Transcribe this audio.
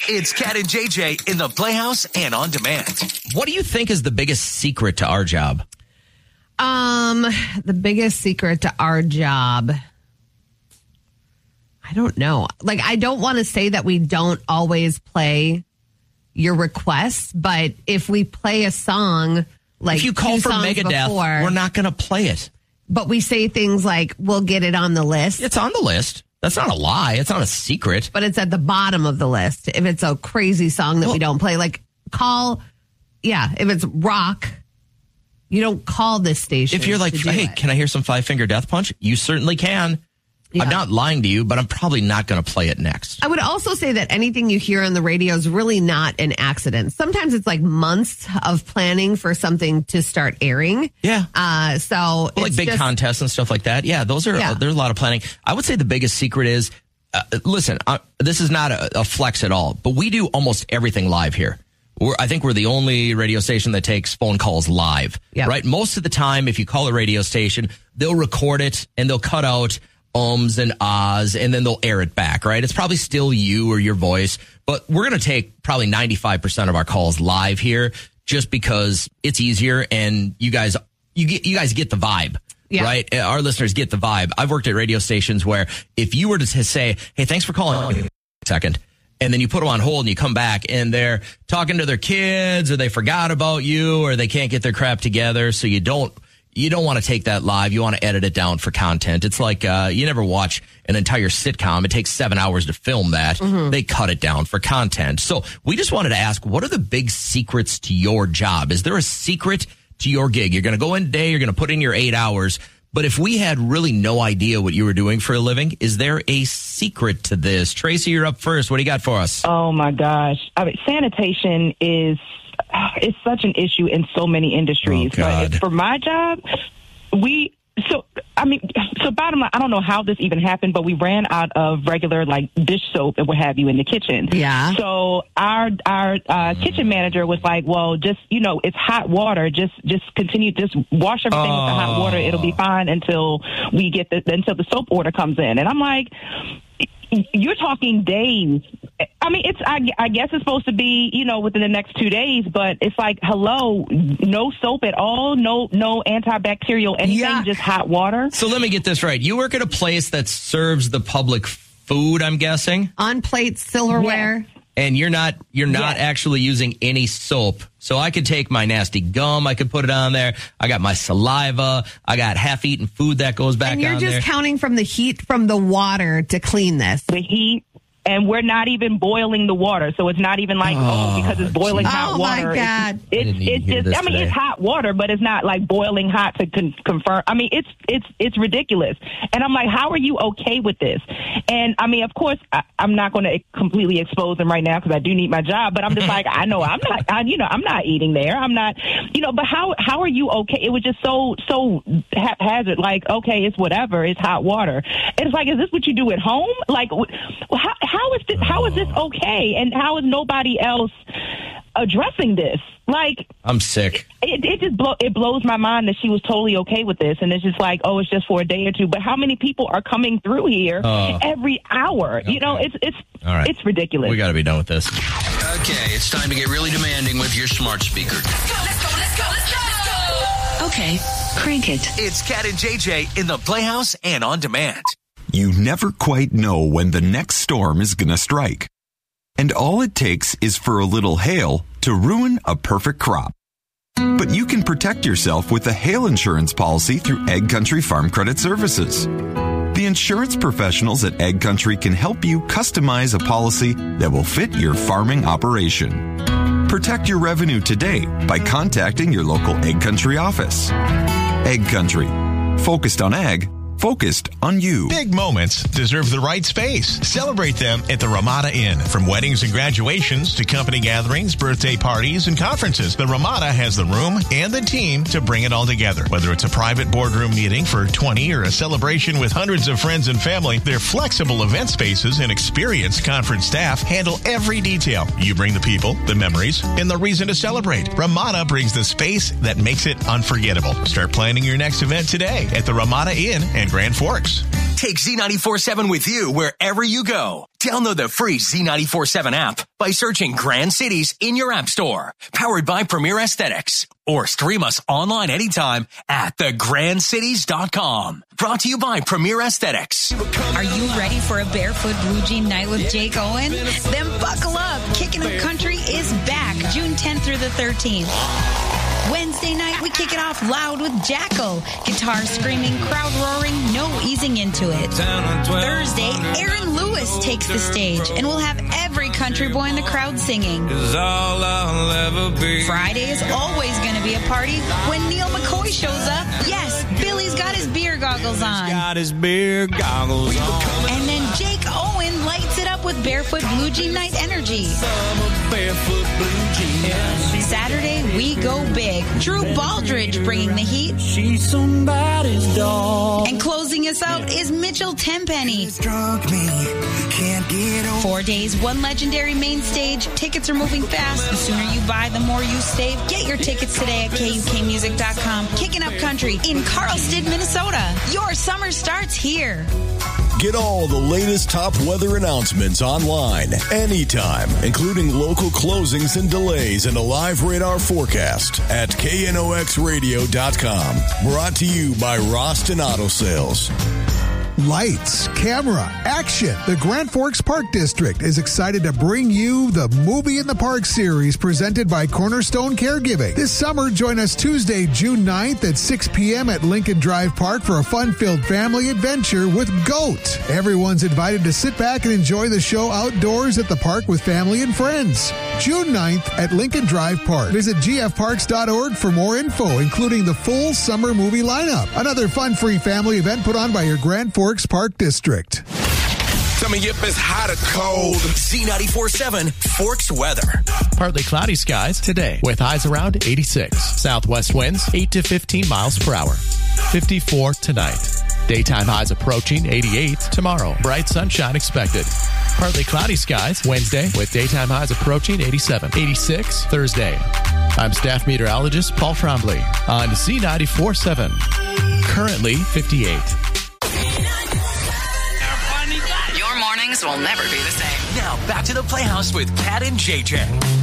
It's Cat and JJ in the Playhouse and on demand. What do you think is the biggest secret to our job? The biggest secret to our job, I don't know. Like, I don't want to say that we don't always play your requests, but if we play a song, like if you call for Megadeth, before, we're not going to play it. But we say things like, we'll get it on the list. It's on the list. That's not a lie. It's not a secret. But it's at the bottom of the list. If it's a crazy song that we don't play, like if it's rock, you don't call this station. If you're like, hey, can I hear some Five Finger Death Punch? You certainly can. Yeah. I'm not lying to you, but I'm probably not going to play it next. I would also say that anything you hear on the radio is really not an accident. Sometimes it's like months of planning for something to start airing. Yeah. So like big contests and stuff like that. Yeah, there's a lot of planning. I would say the biggest secret is, listen, this is not a flex at all, but we do almost everything live here. I think we're the only radio station that takes phone calls live, right? Most of the time, if you call a radio station, they'll record it and they'll cut out ums and ahs, and then they'll air it back, right? It's probably still you or your voice, but we're going to take probably 95% of our calls live here just because it's easier and you guys get the vibe. Yeah. Right? Our listeners get the vibe. I've worked at radio stations where if you were to say, hey, thanks for calling a second, and then you put them on hold and you come back and they're talking to their kids or they forgot about you or they can't get their crap together, so you don't want to take that live. You want to edit it down for content. It's like you never watch an entire sitcom. It takes 7 hours to film that. Mm-hmm. They cut it down for content. So we just wanted to ask, what are the big secrets to your job? Is there a secret to your gig? You're going to go in today, you're going to put in your 8 hours. But if we had really no idea what you were doing for a living, is there a secret to this? Tracy, you're up first. What do you got for us? Oh, my gosh. I mean, sanitation is such an issue in so many industries. But for my job, bottom line, I don't know how this even happened, but we ran out of regular like dish soap and what have you in the kitchen. Yeah. So our kitchen manager was like, well, just, it's hot water. Just continue, just wash everything with the hot water. It'll be fine until we get until the soap order comes in. And I'm like, you're talking days. I mean, I guess it's supposed to be, within the next 2 days, but it's like, hello, no soap at all, no antibacterial anything, just hot water. So let me get this right. You work at a place that serves the public food, I'm guessing? On plate silverware. Yeah. And you're not actually using any soap. So I could take my nasty gum, I could put it on there. I got my saliva. I got half-eaten food that goes back on there. And you're just counting from the heat from the water to clean this. The heat. And we're not even boiling the water. So it's not even like, because it's boiling hot water. Oh, my God. It's just, it's hot water, but it's not like boiling hot to confirm. I mean, it's ridiculous. And I'm like, how are you okay with this? And I mean, of course, I'm not going to completely expose them right now because I do need my job. But I'm just like, I know I'm not eating there. I'm not, but how are you okay? It was just so haphazard. Like, okay, it's whatever. It's hot water. It's like, is this what you do at home? Like, how is this okay? And how is nobody else addressing this? Like, I'm sick. It blows my mind that she was totally okay with this. And it's just like, it's just for a day or two. But how many people are coming through here every hour? Okay. All right. It's ridiculous. We got to be done with this. Okay, it's time to get really demanding with your smart speaker. Let's go. Okay, crank it. It's Cat and JJ in the Playhouse and on demand. You never quite know when the next storm is going to strike. And all it takes is for a little hail to ruin a perfect crop. But you can protect yourself with a hail insurance policy through Egg Country Farm Credit Services. The insurance professionals at Egg Country can help you customize a policy that will fit your farming operation. Protect your revenue today by contacting your local Egg Country office. Egg Country. Focused on ag. Focused on you. Big moments deserve the right space. Celebrate them at the Ramada Inn. From weddings and graduations to company gatherings, birthday parties, and conferences, the Ramada has the room and the team to bring it all together. Whether it's a private boardroom meeting for 20 or a celebration with hundreds of friends and family, their flexible event spaces and experienced conference staff handle every detail. You bring the people, the memories, and the reason to celebrate. Ramada brings the space that makes it unforgettable. Start planning your next event today at the Ramada Inn and Grand Forks. Take Z94.7 with you wherever you go. Download the free Z94.7 app by searching Grand Cities in your app store. Powered by Premier Aesthetics. Or stream us online anytime at thegrandcities.com. Brought to you by Premier Aesthetics. Are you ready for a Barefoot Blue Jean night with Jake Owen? Then buckle up. Kicking Up Country is back June 10th through the 13th. Wednesday night, we kick it off loud with Jackal. Guitar screaming, crowd roaring, no easing into it. Thursday, Aaron Lewis takes the stage, and we'll have every country boy in the crowd singing. Friday is always going to be a party when Neil McCoy shows up. Yes, Billy's got his beer goggles on. And then Jake Owen lights it up with Barefoot Blue Jean Night Energy. Saturday, we go big. Drew Baldridge bringing the heat. She's somebody's dog. And closing us out is Mitchell Tenpenny. 4 days, one legendary main stage. Tickets are moving fast. The sooner you buy, the more you save. Get your tickets today at KUKmusic.com. Kicking Up Country in Carlsted, Minnesota. Your summer starts here. Get all the latest top weather announcements online anytime, including local closings and delays and a live radar forecast at KNOXradio.com. Brought to you by Roston Auto Sales. Lights, camera, action. The Grand Forks Park District is excited to bring you the Movie in the Park series presented by Cornerstone Caregiving. This summer, join us Tuesday, June 9th at 6 p.m. at Lincoln Drive Park for a fun-filled family adventure with GOAT. Everyone's invited to sit back and enjoy the show outdoors at the park with family and friends. June 9th at Lincoln Drive Park. Visit gfparks.org for more info, including the full summer movie lineup. Another fun, free family event put on by your Grand Forks Park District. Tell me if it's hot or cold. Z94.7 Forks weather. Partly cloudy skies today with highs around 86. Southwest winds 8 to 15 miles per hour. 54 tonight. Daytime highs approaching 88 tomorrow. Bright sunshine expected. Partly cloudy skies Wednesday with daytime highs approaching 87. 86 Thursday. I'm staff meteorologist Paul Trombley on Z94.7. Currently 58. Your mornings will never be the same. Now back to the Playhouse with Pat and JJ.